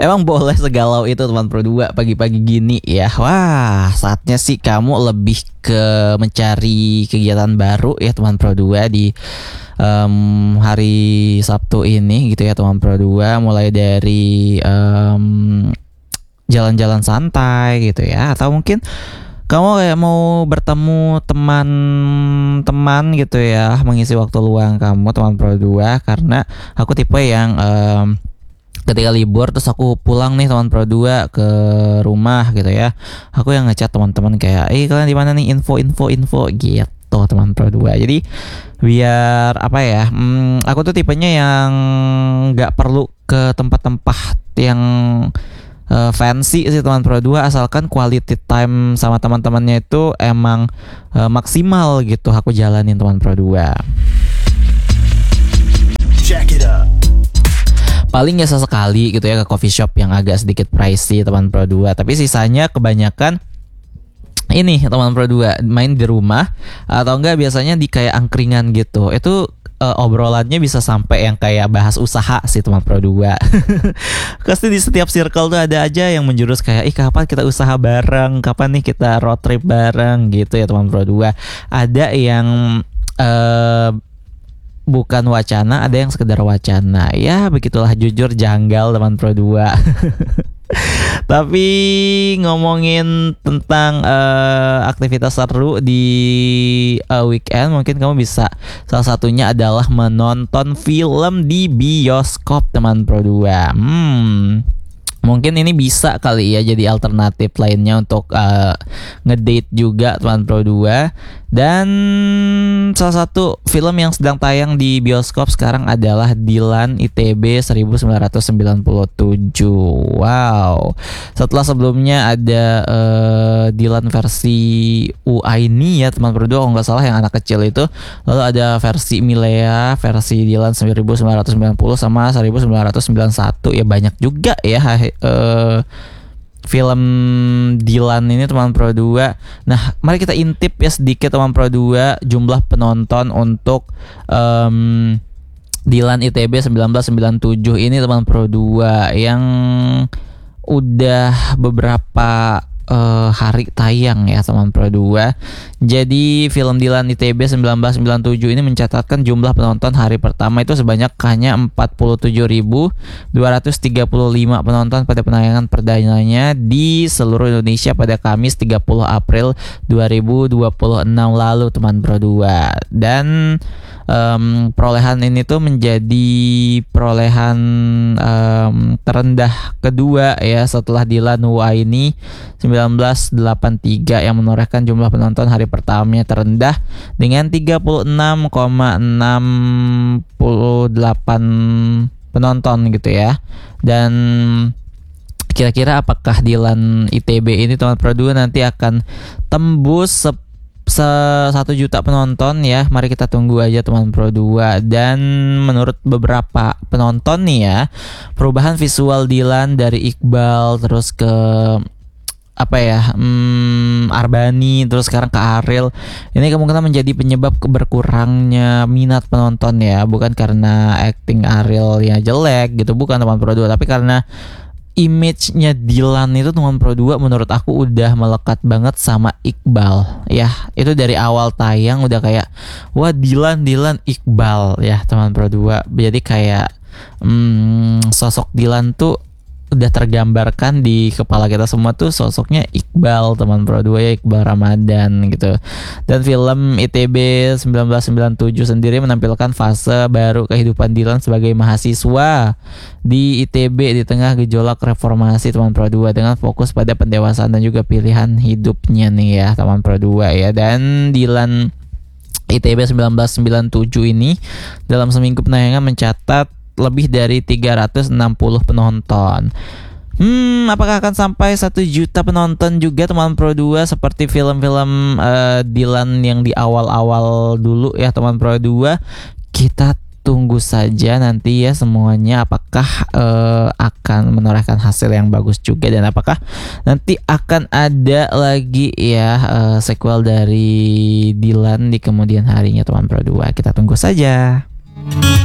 Emang boleh segalau itu teman Pro 2 pagi-pagi gini ya? Wah, saatnya sih kamu lebih ke mencari kegiatan baru ya teman Pro 2 di hari Sabtu ini gitu ya teman Pro 2. Mulai dari jalan-jalan santai gitu ya, atau mungkin kamu kayak mau bertemu teman-teman gitu ya, mengisi waktu luang kamu teman Pro 2. Karena aku tipe yang ketika libur terus aku pulang nih teman Pro 2 ke rumah gitu ya, aku yang ngechat teman-teman kayak kalian di mana nih, info gitu teman Pro 2. Jadi biar apa ya, aku tuh tipenya yang nggak perlu ke tempat-tempat yang fancy sih teman Pro 2, asalkan quality time sama teman-temannya itu emang maksimal gitu aku jalanin teman Pro 2. Check it out. Paling ya sesekali gitu ya ke coffee shop yang agak sedikit pricey teman Pro 2, tapi sisanya kebanyakan ini teman Pro 2 main di rumah, atau enggak biasanya di kayak angkringan gitu. Itu obrolannya bisa sampai yang kayak bahas usaha sih teman Pro 2. Pasti di setiap circle tuh ada aja yang menjurus kayak kapan kita usaha bareng, kapan nih kita road trip bareng gitu ya teman Pro 2. Ada yang bukan wacana, ada yang sekedar wacana. Ya begitulah, jujur janggal teman Pro 2. Tapi ngomongin tentang aktivitas seru di weekend, mungkin kamu bisa, salah satunya adalah menonton film di bioskop teman Pro 2. Mungkin ini bisa kali ya jadi alternatif lainnya untuk ngedate juga teman Pro 2. Dan salah satu film yang sedang tayang di bioskop sekarang adalah Dilan ITB 1997. Wow. Setelah sebelumnya ada Dilan versi Uaini ya teman Pro 2, kalau nggak salah yang anak kecil itu. Lalu ada versi Milea, versi Dilan 1990 sama 1991. Ya banyak juga ya film Dilan ini teman Pro 2. Nah, mari kita intip ya sedikit teman Pro 2 jumlah penonton untuk Dilan ITB 1997 ini teman Pro 2, yang udah beberapa hari tayang ya teman Pro 2. Jadi film Dilan ITB 1997 ini mencatatkan jumlah penonton hari pertama itu sebanyak hanya 47.235 penonton pada penayangan perdananya di seluruh Indonesia pada Kamis 30 April 2026 lalu teman Pro 2. Dan perolehan ini tuh menjadi perolehan terendah kedua ya setelah Dilan Uaini 1983 yang menorehkan jumlah penonton hari pertamanya terendah dengan 36,68 penonton gitu ya. Dan kira-kira apakah Dilan ITB ini teman Pro 2 nanti akan tembus 1 juta penonton ya? Mari kita tunggu aja teman Pro 2. Dan menurut beberapa penonton nih ya, perubahan visual Dilan dari Iqbal terus ke Arbani terus sekarang ke Ariel, ini kemungkinan menjadi penyebab berkurangnya minat penonton ya. Bukan karena acting Ariel yang jelek gitu, bukan teman Pro 2, tapi karena image-nya Dilan itu teman Pro 2 menurut aku udah melekat banget sama Iqbal ya. Itu dari awal tayang udah kayak wah Dilan Iqbal ya teman Pro 2. Jadi kayak sosok Dilan tuh udah tergambarkan di kepala kita semua tuh sosoknya Iqbal teman Pro 2 ya, Iqbal Ramadan gitu. Dan film ITB 1997 sendiri menampilkan fase baru kehidupan Dilan sebagai mahasiswa di ITB di tengah gejolak reformasi teman Pro 2, dengan fokus pada pendewasaan dan juga pilihan hidupnya nih ya teman Pro 2 ya. Dan Dilan ITB 1997 ini dalam seminggu penayangan mencatat lebih dari 360 penonton. Apakah akan sampai 1 juta penonton juga teman Pro 2 seperti film-film Dilan yang di awal-awal dulu ya teman Pro 2? Kita tunggu saja nanti ya semuanya, apakah akan menorehkan hasil yang bagus juga, dan apakah nanti akan ada lagi ya sequel dari Dilan di kemudian harinya teman Pro 2. Kita tunggu saja.